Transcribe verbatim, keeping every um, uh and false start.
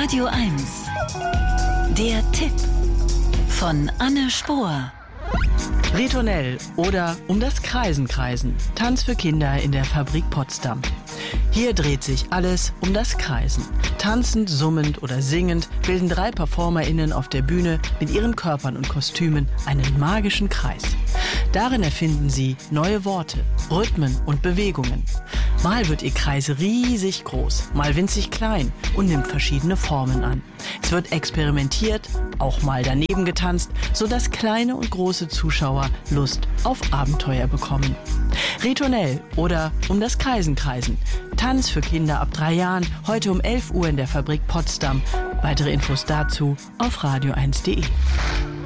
Radio eins. Der Tipp von Anne Spohr. Ritornell oder Um das Kreisen kreisen. Tanz für Kinder in der Fabrik Potsdam. Hier dreht sich alles um das Kreisen. Tanzend, summend oder singend bilden drei PerformerInnen auf der Bühne mit ihren Körpern und Kostümen einen magischen Kreis. Darin erfinden sie neue Worte, Rhythmen und Bewegungen. Mal wird ihr Kreis riesig groß, mal winzig klein und nimmt verschiedene Formen an. Es wird experimentiert, auch mal daneben getanzt, sodass kleine und große Zuschauer Lust auf Abenteuer bekommen. Ritornell oder Um das Kreisen kreisen. Tanz für Kinder ab drei Jahren, heute um elf Uhr in der Fabrik Potsdam. Weitere Infos dazu auf radio eins punkt de.